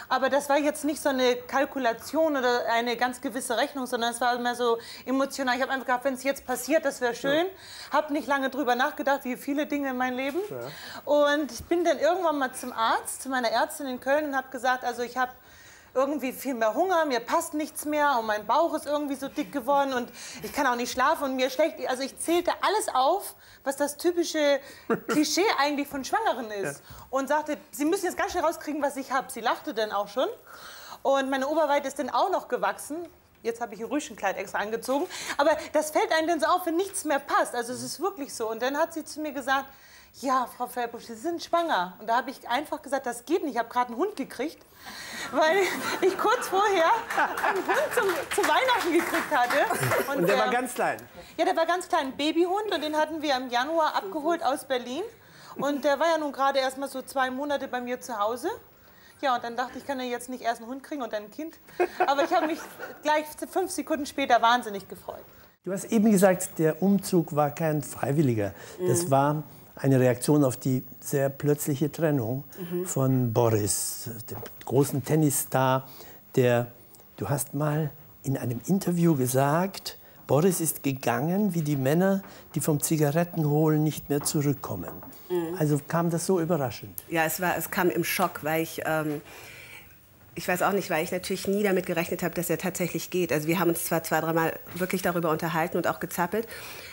Aber das war jetzt nicht so eine Kalkulation oder eine ganz gewisse Rechnung, sondern es war immer so emotional. Ich habe einfach gedacht, wenn es jetzt passiert, das wäre schön. Habe nicht lange drüber nachgedacht, wie viele Dinge in meinem Leben. Und ich bin dann irgendwann mal zum Arzt, zu meiner Ärztin in Köln und habe gesagt, also ich habe irgendwie viel mehr Hunger, mir passt nichts mehr und mein Bauch ist irgendwie so dick geworden und ich kann auch nicht schlafen und mir schlecht. Also ich zählte alles auf, was das typische Klischee eigentlich von Schwangeren ist. Und sagte, Sie müssen jetzt ganz schnell rauskriegen, was ich habe. Sie lachte dann auch schon. Und meine Oberweite ist dann auch noch gewachsen. Jetzt habe ich ein Rüschenkleid extra angezogen. Aber das fällt einem dann so auf, wenn nichts mehr passt. Also es ist wirklich so. Und dann hat sie zu mir gesagt, ja, Frau Feldbusch, Sie sind schwanger. Und da habe ich einfach gesagt, das geht nicht. Ich habe gerade einen Hund gekriegt, weil ich kurz vorher einen Hund zu Weihnachten gekriegt hatte. Und der war ganz klein? Ja, der war ganz klein, ein Babyhund. Und den hatten wir im Januar abgeholt aus Berlin. Und der war ja nun gerade erst mal so 2 Monate bei mir zu Hause. Ja, und dann dachte ich, kann ja jetzt nicht erst einen Hund kriegen und dann ein Kind. Aber ich habe mich gleich 5 Sekunden später wahnsinnig gefreut. Du hast eben gesagt, der Umzug war kein freiwilliger. Das war eine Reaktion auf die sehr plötzliche Trennung von Boris, dem großen Tennisstar, du hast mal in einem Interview gesagt, Boris ist gegangen wie die Männer, die vom Zigarettenholen nicht mehr zurückkommen. Also kam das so überraschend? Ja, es kam im Schock, weil ich weiß auch nicht, weil ich natürlich nie damit gerechnet habe, dass er tatsächlich geht. Also wir haben uns zwar 2-3 Mal wirklich darüber unterhalten und auch gezappelt.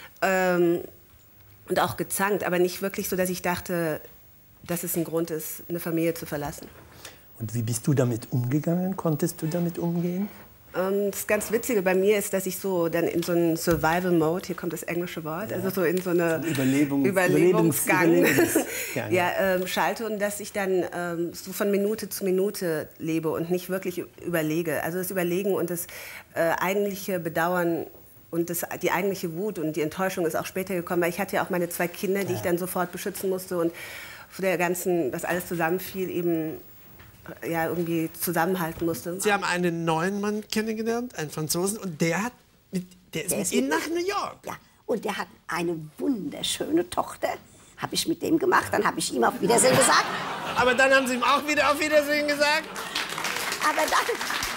Und auch gezankt, aber nicht wirklich so, dass ich dachte, dass es ein Grund ist, eine Familie zu verlassen. Und wie bist du damit umgegangen? Konntest du damit umgehen? Das ganz Witzige bei mir ist, dass ich so dann in so einen Survival-Mode, hier kommt das englische Wort, also so in so eine Überlebensgang schalte und dass ich dann so von Minute zu Minute lebe und nicht wirklich überlege. Also das Überlegen und das eigentliche Bedauern und die eigentliche Wut und die Enttäuschung ist auch später gekommen, weil ich hatte ja auch meine 2 Kinder, die ich dann sofort beschützen musste und vor der ganzen, was alles zusammenfiel, eben ja, irgendwie zusammenhalten musste. Sie haben einen neuen Mann kennengelernt, einen Franzosen, und der ist mit Ihnen nach New York. Ja, und der hat eine wunderschöne Tochter. Habe ich mit dem gemacht, dann habe ich ihm auf Wiedersehen gesagt. Aber dann haben Sie ihm auch wieder auf Wiedersehen gesagt? Aber dann...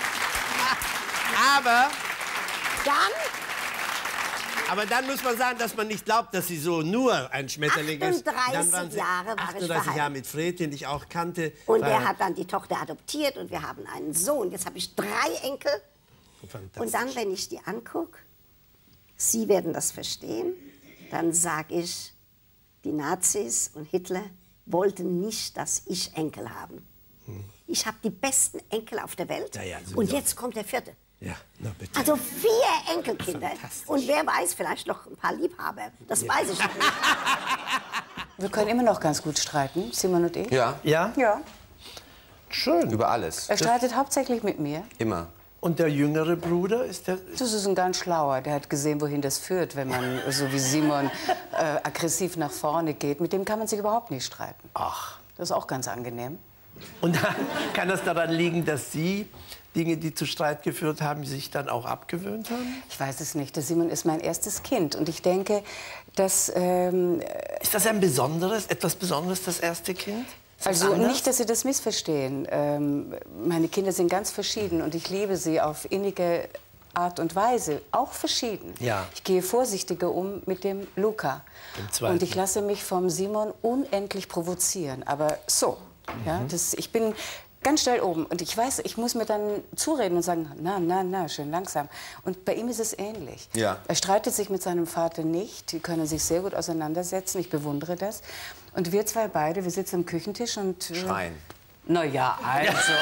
Aber dann muss man sagen, dass man nicht glaubt, dass sie so nur ein Schmetterling ist. 38 Jahre war ich 38 Jahre mit Fred, den ich auch kannte. Und er hat dann die Tochter adoptiert und wir haben einen Sohn. Jetzt habe ich 3 Enkel. Und dann, wenn ich die angucke, Sie werden das verstehen, dann sage ich, die Nazis und Hitler wollten nicht, dass ich Enkel habe. Ich habe die besten Enkel auf der Welt. Ja, und jetzt kommt der 4. Ja, na bitte. Also 4 Enkelkinder. Und wer weiß, vielleicht noch ein paar Liebhaber. Das weiß ich noch nicht. Wir können immer noch ganz gut streiten, Simon und ich. Ja. Ja? Ja. Schön. Über alles. Er streitet hauptsächlich mit mir. Immer. Und der jüngere Bruder ist der... Das ist ein ganz schlauer. Der hat gesehen, wohin das führt, wenn man, so wie Simon, aggressiv nach vorne geht. Mit dem kann man sich überhaupt nicht streiten. Ach. Das ist auch ganz angenehm. Und dann kann das daran liegen, dass Sie Dinge, die zu Streit geführt haben, sich dann auch abgewöhnt haben? Ich weiß es nicht. Der Simon ist mein erstes Kind. Und ich denke, dass... ist das etwas Besonderes, das erste Kind? Also nicht, dass Sie das missverstehen. Meine Kinder sind ganz verschieden und ich liebe sie auf innige Art und Weise, auch verschieden. Ja. Ich gehe vorsichtiger um mit dem Luca. Und ich lasse mich vom Simon unendlich provozieren. Aber so, ja, ich bin ganz schnell oben. Und ich weiß, ich muss mir dann zureden und sagen, na, schön langsam. Und bei ihm ist es ähnlich. Ja. Er streitet sich mit seinem Vater nicht. Die können sich sehr gut auseinandersetzen. Ich bewundere das. Und wir 2 beide, wir sitzen am Küchentisch und... Schreien. Na ja, also,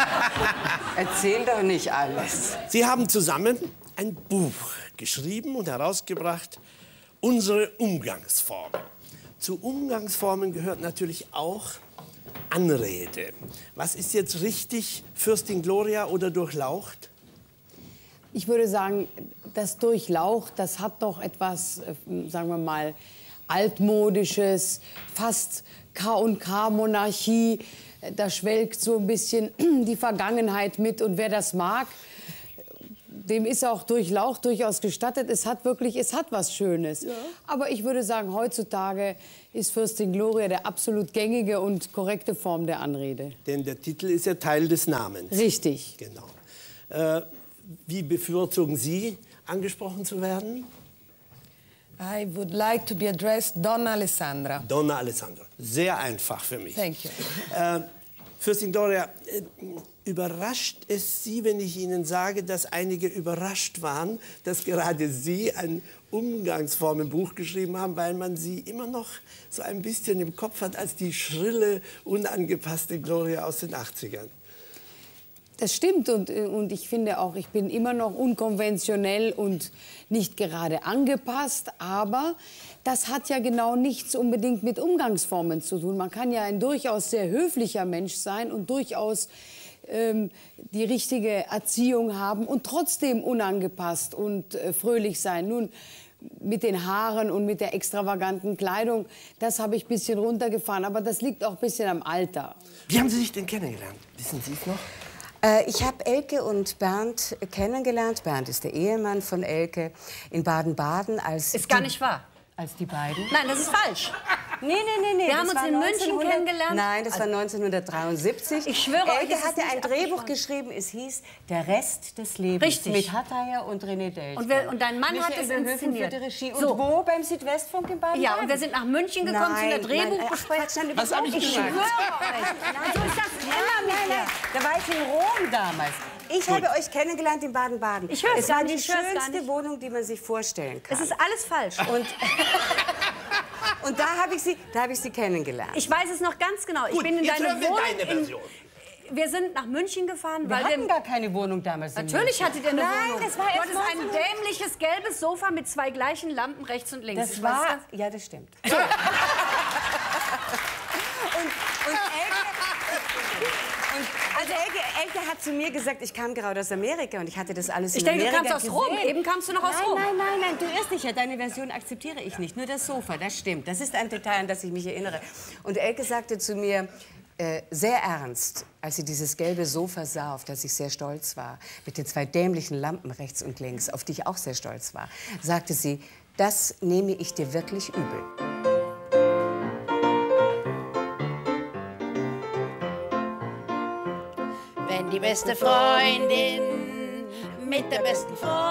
erzähl doch nicht alles. Sie haben zusammen ein Buch geschrieben und herausgebracht, Unsere Umgangsformen. Zu Umgangsformen gehört natürlich auch Anrede. Was ist jetzt richtig, Fürstin Gloria oder Durchlaucht? Ich würde sagen, das Durchlaucht, das hat doch etwas, sagen wir mal, altmodisches, fast K&K-Monarchie. Da schwelgt so ein bisschen die Vergangenheit mit. Und wer das mag, dem ist auch Durchlaucht durchaus gestattet. Es hat was Schönes. Ja. Aber ich würde sagen, heutzutage ist Fürstin Gloria der absolut gängige und korrekte Form der Anrede. Denn der Titel ist ja Teil des Namens. Richtig. Genau. Wie bevorzugen Sie, angesprochen zu werden? I would like to be addressed Donna Alessandra. Donna Alessandra. Sehr einfach für mich. Thank you. Fürstin Gloria, überrascht es Sie, wenn ich Ihnen sage, dass einige überrascht waren, dass gerade Sie ein Umgangsformenbuch geschrieben haben, weil man Sie immer noch so ein bisschen im Kopf hat als die schrille, unangepasste Gloria aus den 80ern? Das stimmt und ich finde auch, ich bin immer noch unkonventionell und nicht gerade angepasst, aber das hat ja genau nichts unbedingt mit Umgangsformen zu tun. Man kann ja ein durchaus sehr höflicher Mensch sein und durchaus die richtige Erziehung haben und trotzdem unangepasst und fröhlich sein. Nun, mit den Haaren und mit der extravaganten Kleidung, das habe ich ein bisschen runtergefahren, aber das liegt auch ein bisschen am Alter. Wie haben Sie sich denn kennengelernt? Wissen Sie es noch? Ich habe Elke und Bernd kennengelernt. Bernd ist der Ehemann von Elke in Baden-Baden. Ist gar nicht wahr. Als die beiden? Nein, das ist falsch. Nee. Wir haben uns in München kennengelernt. Nein, das war 1973. Ich schwöre euch, Elke hatte ein Drehbuch geschrieben, es hieß Der Rest des Lebens. Richtig. Mit Hatteier und René Delch. Und dein Mann hat es inszeniert. Regie. Und wo? Beim Südwestfunk in Baden-Baden? Ja, und wir sind nach München gekommen zu einer Drehbuchbesprechung. Was habe ich Ich schwöre euch. So ist das Nein. Da war ich in Rom damals. Ich habe euch kennengelernt in Baden-Baden. Ich höre es Es war gar die nicht, ich hör's gar schönste nicht. Wohnung, die man sich vorstellen kann. Es ist alles falsch. Und da habe ich sie kennengelernt. Ich weiß es noch ganz genau. Ich bin in jetzt deine hören wir Wohnung. deine Version. Wir sind nach München gefahren, Wir weil hatten gar keine Wohnung damals. Natürlich hattet ihr eine Nein, Wohnung. das war Du erst hattest ein dämliches gelbes Sofa mit zwei gleichen Lampen rechts und links. Das war, ja, das stimmt. und Also Elke hat zu mir gesagt, ich kam gerade aus Amerika und ich hatte das alles in denke, du Amerika kamst aus Rom. Eben kamst du noch aus Rom. Nein, du irrst dich ja. Deine Version akzeptiere ich nicht. Nur das Sofa, das stimmt. Das ist ein Detail, an das ich mich erinnere. Und Elke sagte zu mir, sehr ernst, als sie dieses gelbe Sofa sah, auf das ich sehr stolz war, mit den zwei dämlichen Lampen rechts und links, auf die ich auch sehr stolz war, sagte sie, das nehme ich dir wirklich übel. Wenn die beste Freundin mit der besten Freundin